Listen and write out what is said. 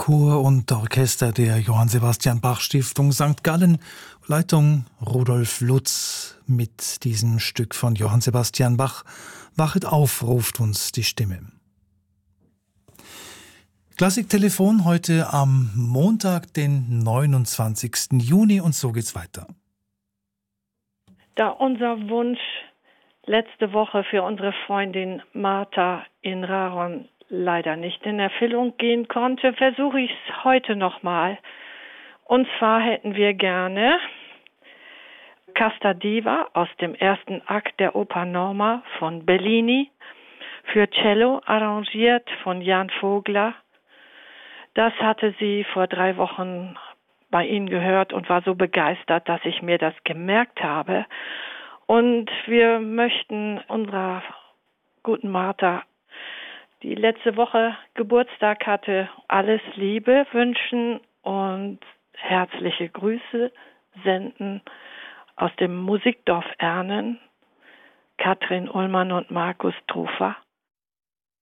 Chor und Orchester der Johann Sebastian Bach Stiftung St. Gallen, Leitung Rudolf Lutz. Mit diesem Stück von Johann Sebastian Bach, Wachet auf, ruft uns die Stimme. Klassiktelefon heute am Montag, den 29. Juni, und so geht's weiter. Da unser Wunsch letzte Woche für unsere Freundin Martha in Raron leider nicht in Erfüllung gehen konnte, versuche ich es heute nochmal. Und zwar hätten wir gerne Casta Diva aus dem ersten Akt der Oper Norma von Bellini, für Cello arrangiert von Jan Vogler. Das hatte sie vor 3 Wochen bei Ihnen gehört und war so begeistert, dass ich mir das gemerkt habe. Und wir möchten unserer guten Martha, die letzte Woche Geburtstag hatte, alles Liebe wünschen und herzliche Grüße senden aus dem Musikdorf Ernen, Katrin Ullmann und Markus Trufer.